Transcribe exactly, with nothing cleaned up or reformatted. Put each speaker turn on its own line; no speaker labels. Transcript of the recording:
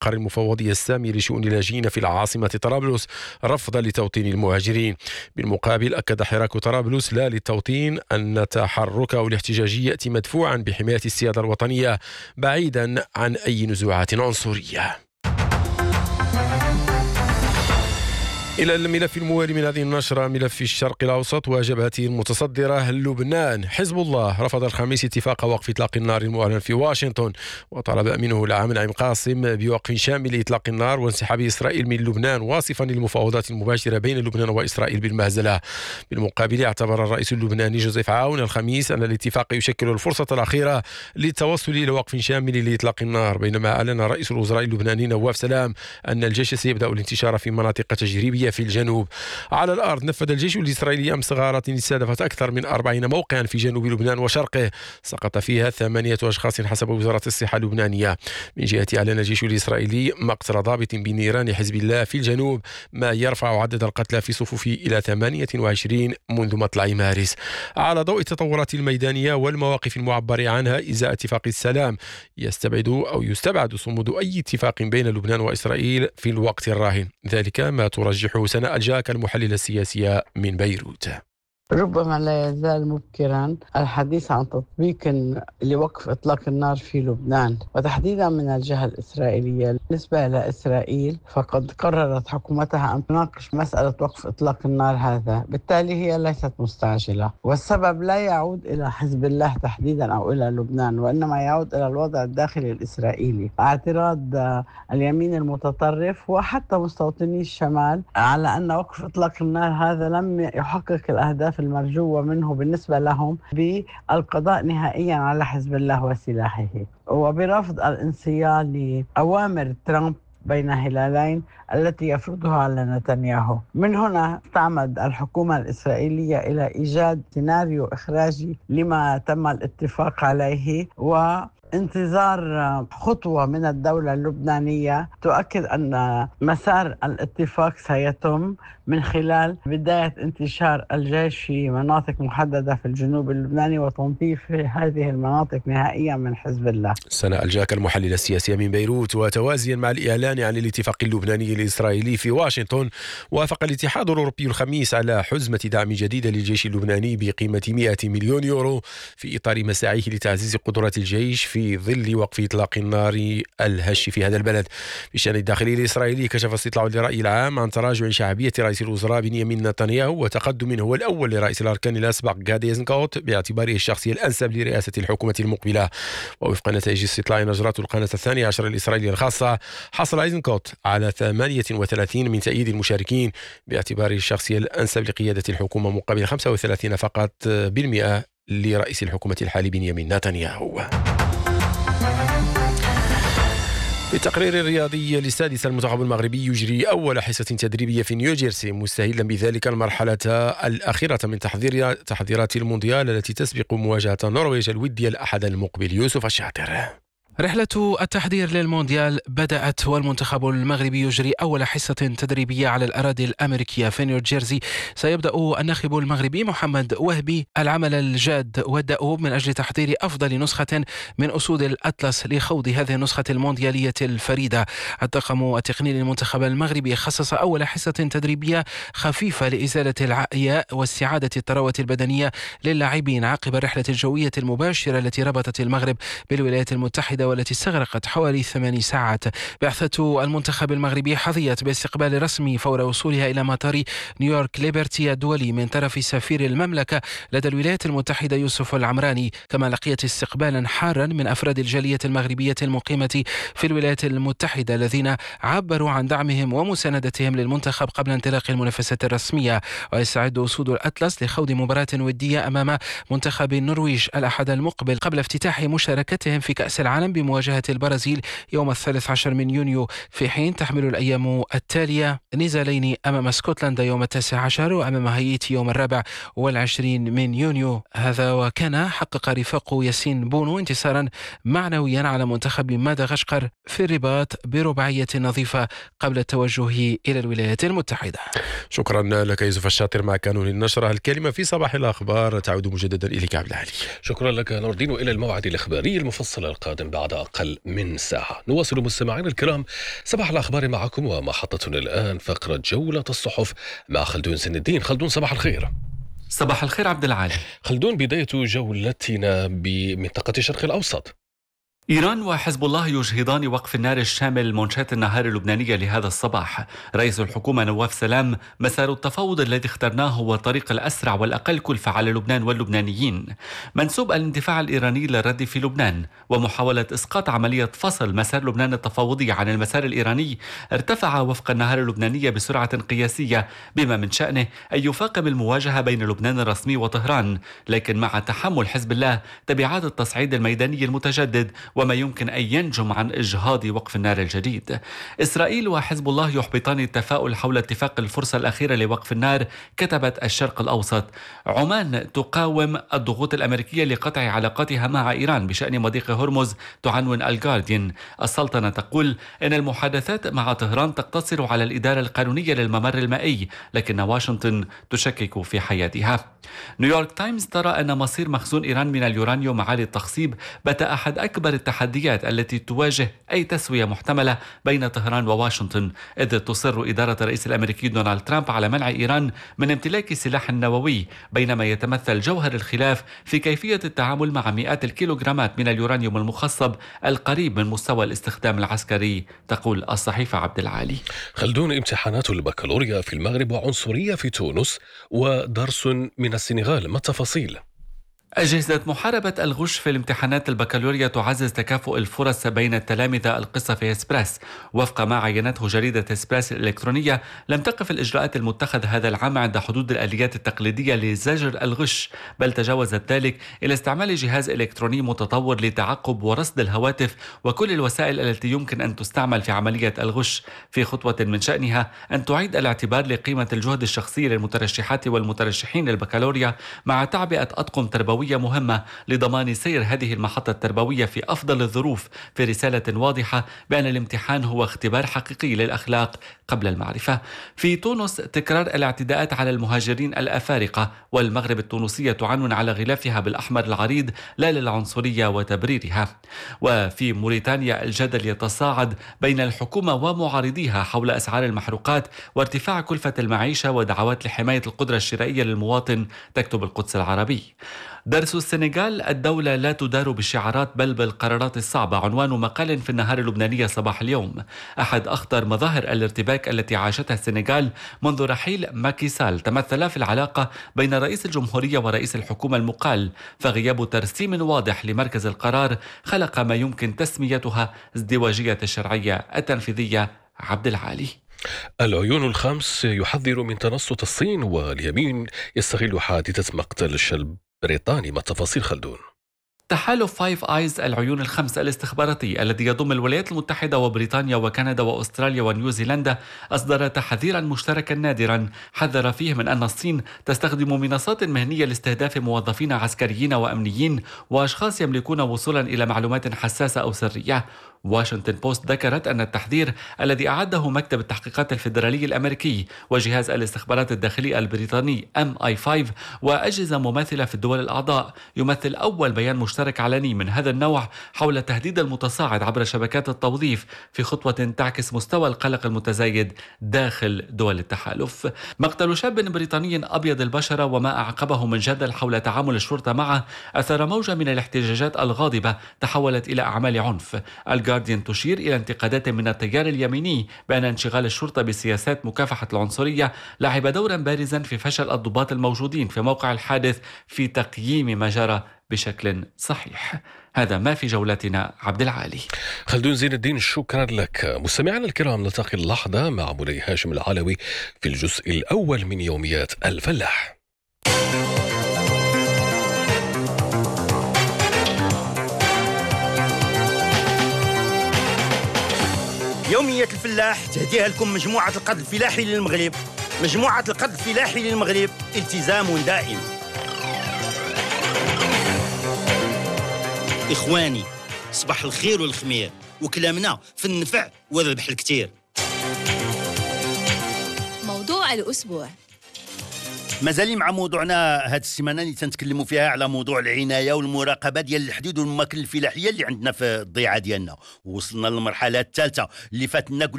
مقر المفوضية السامي لشؤون اللاجئين في العاصمة طرابلس رفضا لتوطين المهاجرين. بالمقابل أكد حراك طرابلس لا للتوطين أن تحركه الاحتجاجي يأتي مدفوعا بحماية السيادة الوطنية بعيدا عن أي نزوعات عنصرية. إلى الملف الموالي من هذه النشرة، ملف الشرق الأوسط وجبهته المتصدرة لبنان. حزب الله رفض الخميس اتفاق وقف إطلاق النار المعلن في واشنطن، وطلب أمينه العام نعيم قاسم بوقف شامل لإطلاق النار وانسحاب إسرائيل من لبنان، واصفا المفاوضات المباشرة بين لبنان وإسرائيل بالمهزلة. بالمقابل اعتبر الرئيس اللبناني جوزيف عاون الخميس أن الاتفاق يشكل الفرصة الأخيرة للتوصل إلى وقف شامل لإطلاق النار، بينما أعلن رئيس الوزراء اللبناني نواف سلام أن الجيش سيبدأ الانتشار في مناطق تجريبية في الجنوب. على الأرض نفذ الجيش الإسرائيلي أمس غارات استهدفت أكثر من أربعين موقعا في جنوب لبنان وشرقه، سقط فيها ثمانية أشخاص حسب وزارة الصحة اللبنانية. من جهة أعلن الجيش الإسرائيلي مقتل ضابط بنيران حزب الله في الجنوب، ما يرفع عدد القتلى في صفوفه إلى ثمانية وعشرين منذ مطلع مارس. على ضوء التطورات الميدانية والمواقف المعبر عنها إزاء اتفاق السلام، يستبعد أو يستبعد صمود أي اتفاق بين لبنان وإسرائيل في الوقت الراهن، ذلك ما ترجحه سناء الجاك المحللة السياسية من بيروت.
ربما لا يزال مبكرا الحديث عن تطبيق لوقف إطلاق النار في لبنان، وتحديدا من الجهة الإسرائيلية. بالنسبة لإسرائيل فقد قررت حكومتها أن تناقش مسألة وقف إطلاق النار هذا، بالتالي هي ليست مستعجلة، والسبب لا يعود إلى حزب الله تحديدا أو إلى لبنان، وإنما يعود إلى الوضع الداخلي الإسرائيلي. اعتراض اليمين المتطرف وحتى مستوطني الشمال على أن وقف إطلاق النار هذا لم يحقق الأهداف المرجوة منه بالنسبة لهم بالقضاء نهائيا على حزب الله وسلاحه، وبرفض الانصياع لأوامر ترامب بين هلالين التي يفرضها على نتنياهو. من هنا تعمد الحكومة الإسرائيلية إلى إيجاد سيناريو إخراجي لما تم الاتفاق عليه، و انتظار خطوة من الدولة اللبنانية تؤكد أن مسار الاتفاق سيتم من خلال بداية انتشار الجيش في مناطق محددة في الجنوب اللبناني وتنظيف هذه المناطق نهائيا من حزب الله.
سناء الجاك المحللة السياسية من بيروت. وتوازيا مع الإعلان عن الاتفاق اللبناني الإسرائيلي في واشنطن، وافق الاتحاد الأوروبي الخميس على حزمة دعم جديدة للجيش اللبناني بقيمة مئة مليون يورو في إطار مساعيه لتعزيز قدرات الجيش في في ظل وقف إطلاق النار الهش في هذا البلد. في الشأن الداخلي الإسرائيلي كشف استطلاع للرأي العام عن تراجع شعبية رئيس الوزراء بنيامين نتنياهو، وتقدم هو الأول لرئيس الأركان الأسبق غادي إيزنكوت باعتباره الشخصي الأنسب لرئاسة الحكومة المقبلة. ووفق نتائج استطلاع نشرته القناة الثانية عشر الإسرائيلية الخاصة، حصل إيزنكوت على ثمانية وثلاثين من تأييد المشاركين باعتباره الشخصي الأنسب لقيادة الحكومة، مقابل خمسة وثلاثين فقط بالمئة لرئيس الحكومة الحالي بنيامين نتنياهو. في التقرير الرياضي السادس، المنتخب المغربي يجري أول حصة تدريبية في نيوجيرسي، مستهلا بذلك المرحلة الأخيرة من تحضير تحضيرات المونديال التي تسبق مواجهة النرويج الودية الأحد المقبل. يوسف الشاطر.
رحلة التحضير للمونديال بدأت، والمنتخب المغربي يجري أول حصة تدريبية على الأراضي الأمريكية في نيوجيرسي. سيبدأ الناخب المغربي محمد وهبي العمل الجاد والدؤوب من أجل تحضير أفضل نسخة من أسود الأطلس لخوض هذه النسخة المونديالية الفريدة. الطاقم التقني للمنتخب المغربي خصص أول حصة تدريبية خفيفة لإزالة العياء واستعادة الطراوة البدنية للاعبين عقب الرحلة الجوية المباشرة التي ربطت المغرب بالولايات المتحدة والتي استغرقت حوالي ثماني ساعات. بعثة المنتخب المغربي حظيت باستقبال رسمي فور وصولها إلى مطار نيويورك ليبرتي الدولي من طرف سفير المملكة لدى الولايات المتحدة يوسف العمراني، كما لقيت استقبالا حارا من أفراد الجالية المغربية المقيمة في الولايات المتحدة الذين عبروا عن دعمهم ومساندتهم للمنتخب قبل انطلاق المنافسات الرسمية. ويستعد أسود الأطلس لخوض مباراة ودية أمام منتخب النرويج الأحد المقبل قبل افتتاح مشاركتهم في كأس العالم بمواجهة البرازيل يوم الثالث عشر من يونيو، في حين تحمل الأيام التالية نزالين أمام اسكتلندا يوم التاسع عشر وأمام هايتي يوم الرابع والعشرين من يونيو. هذا وكان حقق رفاق ياسين بونو انتصارا معنويا على منتخب مدغشقر في الرباط برباعية نظيفة قبل التوجه إلى الولايات المتحدة.
شكرا لك يوسف الشاطر مع كانون النشرة. الكلمة في صباح الأخبار تعود مجددا إليك عبد العالي.
شكرا لك نور الدين، وإلى الموعد الإخباري المفصل القادم بعد بعد أقل من ساعة. نواصل مستمعينا الكرام صباح الأخبار معكم، ومحطتنا الآن فقرة جولة الصحف مع خلدون زين الدين. خلدون صباح الخير.
صباح الخير عبد العالي.
خلدون، بداية جولتنا بمنطقة الشرق الأوسط.
إيران وحزب الله يجهضان وقف النار الشامل منشاة النهار اللبنانية لهذا الصباح. رئيس الحكومة نواف سلام: مسار التفاوض الذي اخترناه هو الطريق الأسرع والأقل كلفة على لبنان واللبنانيين. منسوب الاندفاع الإيراني للرد في لبنان ومحاولة إسقاط عملية فصل مسار لبنان التفاوضي عن المسار الإيراني ارتفع وفق النهار اللبنانية بسرعة قياسية، بما من شأنه أن يفاقم المواجهة بين لبنان الرسمي وطهران، لكن مع تحمل حزب الله تبعات التصعيد الميداني المتجدد وما يمكن أن ينجم عن إجهاض وقف النار الجديد. إسرائيل وحزب الله يحبطان التفاؤل حول اتفاق الفرصة الأخيرة لوقف النار، كتبت الشرق الأوسط. عمان تقاوم الضغوط الأمريكية لقطع علاقاتها مع إيران بشأن مضيق هرمز، تعنون الجارديان. السلطنة تقول إن المحادثات مع طهران تقتصر على الإدارة القانونية للممر المائي، لكن واشنطن تشكك في حياتها. نيويورك تايمز ترى أن مصير مخزون إيران من اليورانيوم عالي التخصيب بات أحد أكبر التحديات التي تواجه أي تسوية محتملة بين طهران وواشنطن، إذ تصر إدارة الرئيس الأمريكي دونالد ترامب على منع إيران من امتلاك سلاح نووي، بينما يتمثل جوهر الخلاف في كيفية التعامل مع مئات الكيلوغرامات من اليورانيوم المخصب القريب من مستوى الاستخدام العسكري، تقول الصحيفة عبد العالي.
خلدون، امتحانات البكالوريا في المغرب وعنصرية في تونس ودرس من السنغال، ما التفاصيل؟
أجهزة محاربة الغش في الامتحانات البكالوريا تعزز تكافؤ الفرص بين التلامذة، القصة في إسبراس. وفق ما عينته جريدة إسبراس الإلكترونية، لم تقف الإجراءات المتخذة هذا العام عند حدود الآليات التقليدية لزجر الغش، بل تجاوزت ذلك إلى استعمال جهاز إلكتروني متطور لتعقب ورصد الهواتف وكل الوسائل التي يمكن أن تستعمل في عملية الغش، في خطوة من شأنها أن تعيد الاعتبار لقيمة الجهد الشخصي للمترشحات والمترشحين للبكالوريا، مع تعبئة أطقم تربوية مهمة لضمان سير هذه المحطة التربوية في أفضل الظروف، في رسالة واضحة بأن الامتحان هو اختبار حقيقي للأخلاق قبل المعرفة. في تونس تكرار الاعتداءات على المهاجرين الأفارقة، والمغرب التونسية تعنون على غلافها بالأحمر العريض لا للعنصرية وتبريرها. وفي موريتانيا الجدل يتصاعد بين الحكومة ومعارضيها حول أسعار المحروقات وارتفاع كلفة المعيشة ودعوات لحماية القدرة الشرائية للمواطن، تكتب القدس العربي. درس السنغال: الدولة لا تدار بالشعارات بل بالقرارات الصعبة، عنوان مقال في النهار اللبنانية صباح اليوم. أحد أخطر مظاهر الارتباك التي عاشتها السنغال منذ رحيل ماكي سال تمثل في العلاقة بين رئيس الجمهورية ورئيس الحكومة المقال، فغياب ترسيم واضح لمركز القرار خلق ما يمكن تسميتها ازدواجية الشرعية التنفيذية. عبد العالي.
العيون الخمس يحذر من تنصت الصين، واليمين يستغل حادثة مقتل الشاب بريطاني، ما تفاصيل خلدون؟
تحالف فايف آيز العيون الخمس الاستخباراتي الذي يضم الولايات المتحدة وبريطانيا وكندا وأستراليا ونيوزيلندا أصدر تحذيرا مشتركا نادرا حذر فيه من أن الصين تستخدم منصات مهنية لاستهداف موظفين عسكريين وأمنيين وأشخاص يملكون وصولا إلى معلومات حساسة أو سرية. واشنطن بوست ذكرت أن التحذير الذي أعده مكتب التحقيقات الفيدرالي الأمريكي وجهاز الاستخبارات الداخلي البريطاني إم آي خمسة وأجهزة مماثلة في الدول الأعضاء يمثل أول بيان مشترك علني من هذا النوع حول التهديد المتصاعد عبر شبكات التوظيف، في خطوة تعكس مستوى القلق المتزايد داخل دول التحالف. مقتل شاب بريطاني أبيض البشرة وما أعقبه من جدل حول تعامل الشرطة معه أثار موجة من الاحتجاجات الغاضبة تحولت إلى أعمال عنف. الجارديان تشير إلى انتقادات من التيار اليميني بأن انشغال الشرطة بسياسات مكافحة العنصرية لعب دورا بارزا في فشل الضباط الموجودين في موقع الحادث في تقييم ما جرى بشكل صحيح. هذا ما في جولتنا. عبد العالي.
خلدون زين الدين، شكرا لك. مستمعينا الكرام، نلتقي اللحظة مع مولاي هاشم العلوي في الجزء الأول من يوميات الفلاح.
يومية الفلاح تهديها لكم مجموعة القد الفلاحي للمغرب. مجموعة القد الفلاحي للمغرب، التزام دائم. إخواني، صباح الخير والخمير، وكلامنا في النفع والربح الكتير.
موضوع الأسبوع.
مازال مع موضوعنا هذه السيمانه اللي تنتكلموا فيها على موضوع العنايه والمراقبه ديال الحدود والمماكن الفلاحيه اللي عندنا في الضيعه ديالنا. وصلنا للمرحله الثالثه اللي فاتنا